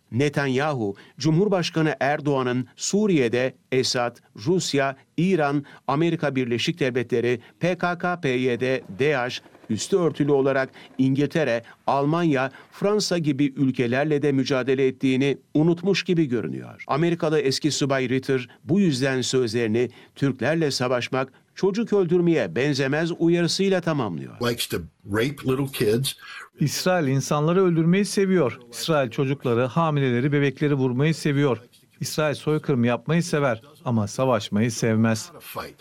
Netanyahu, Cumhurbaşkanı Erdoğan'ın Suriye'de Esad, Rusya, İran, Amerika Birleşik Devletleri, PKK-PYD, DAEŞ, üstü örtülü olarak İngiltere, Almanya, Fransa gibi ülkelerle de mücadele ettiğini unutmuş gibi görünüyor. Amerikalı eski subay Ritter bu yüzden sözlerini Türklerle savaşmak çocuk öldürmeye benzemez uyarısıyla tamamlıyor. İsrail insanları öldürmeyi seviyor. İsrail çocukları, hamileleri, bebekleri vurmayı seviyor. İsrail soykırım yapmayı sever ama savaşmayı sevmez.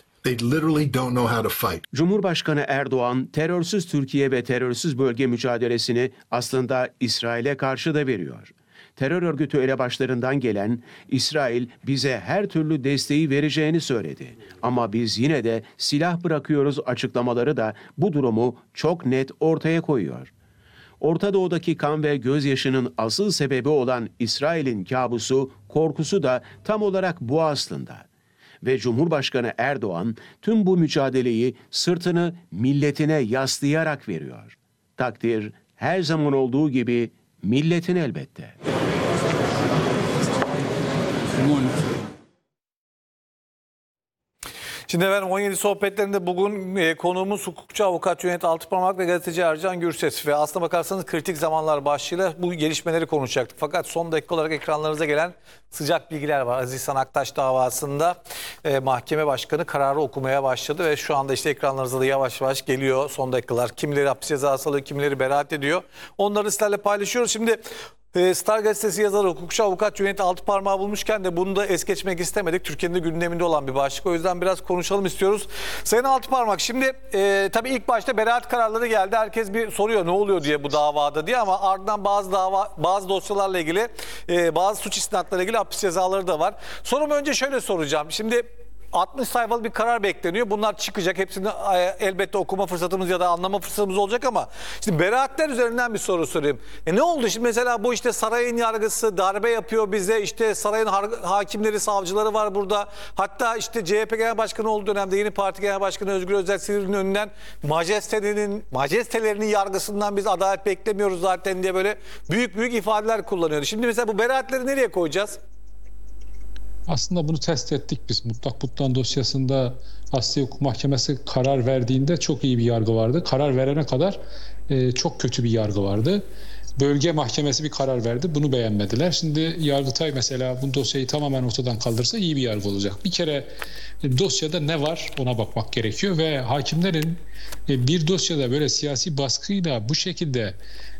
Cumhurbaşkanı Erdoğan, terörsüz Türkiye ve terörsüz bölge mücadelesini aslında İsrail'e karşı da veriyor. Terör örgütü elebaşlarından gelen İsrail bize her türlü desteği vereceğini söyledi. Ama biz yine de silah bırakıyoruz açıklamaları da bu durumu çok net ortaya koyuyor. Orta Doğu'daki kan ve gözyaşının asıl sebebi olan İsrail'in kabusu, korkusu da tam olarak bu aslında. Ve Cumhurbaşkanı Erdoğan tüm bu mücadeleyi sırtını milletine yaslayarak veriyor. Takdir her zaman olduğu gibi milletin elbette. Şimdi efendim 17 sohbetlerinde bugün konuğumuz hukukçu avukat Cüneyt Altıparmak ve gazeteci Ercan Gürses ve aslına bakarsanız kritik zamanlar başlığıyla bu gelişmeleri konuşacaktık. Fakat son dakika olarak ekranlarınıza gelen sıcak bilgiler var. Aziz Sancar Aktaş davasında mahkeme başkanı kararı okumaya başladı ve şu anda işte ekranlarınıza da yavaş yavaş geliyor son dakikalar. Kimileri hapis cezası alıyor, kimileri beraat ediyor. Onları sizlerle paylaşıyoruz. Şimdi Star Gazetesi yazarı hukukçu avukat Cüneyt Altıparmak'ı bulmuşken de bunu da es geçmek istemedik. Türkiye'nin de gündeminde olan bir başlık. O yüzden biraz konuşalım istiyoruz. Sayın Altıparmak, şimdi tabii ilk başta beraat kararları geldi. Herkes bir soruyor ne oluyor diye bu davada diye, ama ardından bazı dosyalarla ilgili bazı suç istinadlarıyla ilgili hapis cezaları da var. Sorumu önce şöyle soracağım. Şimdi 60 sayfalı bir karar bekleniyor. Bunlar çıkacak. Hepsini elbette okuma fırsatımız ya da anlama fırsatımız olacak ama şimdi beraatler üzerinden bir soru sorayım. Ne oldu şimdi mesela bu işte sarayın yargısı darbe yapıyor bize, işte sarayın hakimleri, savcıları var burada. Hatta işte CHP Genel Başkanı olduğu dönemde Yeni Parti Genel Başkanı Özgür Özel Silivri'nin önünden majestelerinin yargısından biz adalet beklemiyoruz zaten diye böyle büyük büyük ifadeler kullanıyordu. Şimdi mesela bu beraatleri nereye koyacağız? Aslında bunu test ettik biz. Mutlak Butlan dosyasında Asliye Hukuk Mahkemesi karar verdiğinde çok iyi bir yargı vardı. Karar verene kadar çok kötü bir yargı vardı. Bölge mahkemesi bir karar verdi. Bunu beğenmediler. Şimdi Yargıtay mesela bu dosyayı tamamen ortadan kaldırsa iyi bir yargı olacak. Bir kere dosyada ne var ona bakmak gerekiyor ve hakimlerin bir dosyada böyle siyasi baskıyla bu şekilde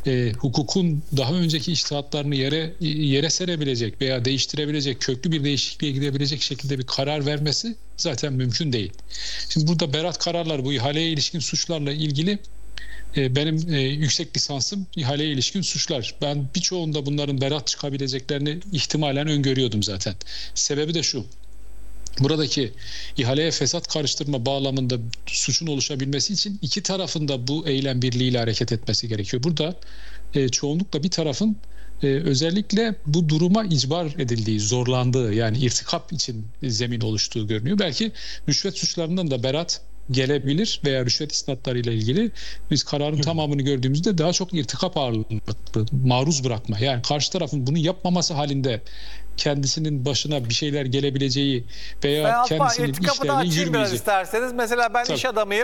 hukukun daha önceki içtihatlarını yere serebilecek veya değiştirebilecek, köklü bir değişikliğe gidebilecek şekilde bir karar vermesi zaten mümkün değil. Şimdi burada beraat kararları bu ihaleye ilişkin suçlarla ilgili benim yüksek lisansım ihaleye ilişkin suçlar. Ben birçoğunda bunların beraat çıkabileceklerini ihtimalen öngörüyordum zaten. Sebebi de şu. Buradaki ihaleye fesat karıştırma bağlamında suçun oluşabilmesi için iki tarafın da bu eylem birliğiyle hareket etmesi gerekiyor. Burada çoğunlukla bir tarafın özellikle bu duruma icbar edildiği, zorlandığı, yani irtikap için zemin oluştuğu görünüyor. Belki rüşvet suçlarından da beraat gelebilir veya rüşvet isnatlarıyla ilgili biz kararın tamamını gördüğümüzde daha çok irtikap ağırlıklı, maruz bırakma. Yani karşı tarafın bunu yapmaması halinde kendisinin başına bir şeyler gelebileceği veya kendisinin işlerinin yürümeyeceği. İsterseniz mesela ben iş adamıyım,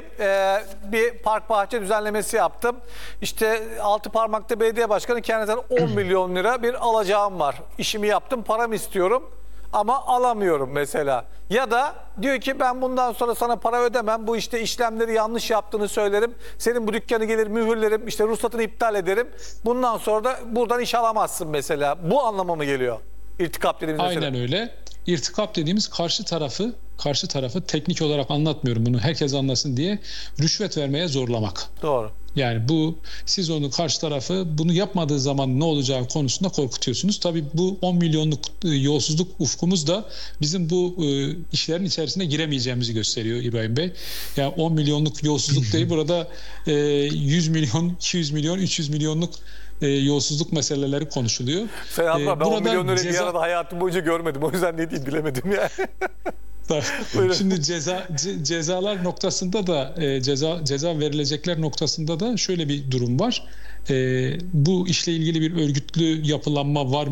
bir park bahçe düzenlemesi yaptım. İşte Altıparmak'ta belediye başkanı kendisinden 10 milyon lira bir alacağım var. İşimi yaptım, paramı istiyorum ama alamıyorum mesela. Ya da diyor ki ben bundan sonra sana para ödemem. Bu işte işlemleri yanlış yaptığını söylerim. Senin bu dükkanı gelir mühürlerim. İşte ruhsatını iptal ederim. Bundan sonra da buradan iş alamazsın mesela. Bu anlama mı geliyor? İrtikap dediğimiz Aynen mesela. öyle. İrtikap dediğimiz karşı tarafı teknik olarak anlatmıyorum bunu herkes anlasın diye rüşvet vermeye zorlamak. Doğru. Yani bu siz onu karşı tarafı bunu yapmadığı zaman ne olacağı konusunda korkutuyorsunuz. Tabii bu 10 milyonluk yolsuzluk ufkumuz da bizim bu işlerin içerisine giremeyeceğimizi gösteriyor İbrahim Bey. Yani 10 milyonluk yolsuzluk değil, burada 100 milyon, 200 milyon, 300 milyonluk yolsuzluk meseleleri konuşuluyor. Ben 10 milyon lirayı bir arada hayatım boyunca görmedim. O yüzden ne diyeyim bilemedim yani. Şimdi cezalar noktasında da ceza verilecekler noktasında da şöyle bir durum var. Bu işle ilgili bir örgütlü yapılanma var mı?